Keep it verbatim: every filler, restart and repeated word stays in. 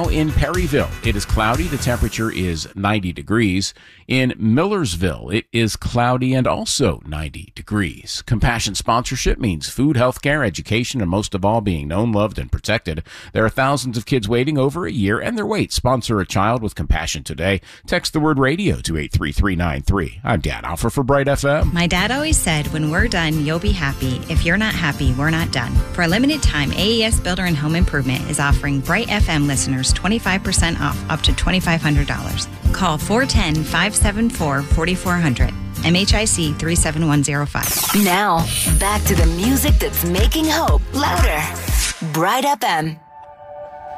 in Perryville, it is cloudy. The temperature is ninety degrees. In Millersville, it is cloudy and also ninety degrees. Compassion sponsorship means food, health care, education, and most of all, being known, loved, and protected. There are thousands of kids waiting over a year and their wait. Sponsor a child with compassion today. Text the word radio to eight three three nine three. I'm Dan Alfer for Bright F M. My dad always said, when we're done, you'll be happy. If you're not happy, we're not done. For a limited time, A E S Builder and Home Improvement is offering Bright F M listeners twenty-five percent off up to twenty-five hundred dollars. Call four one zero, five seven four, four four zero zero. M H I C three seven one zero five. Now, back to the music that's making hope louder. Bright F M.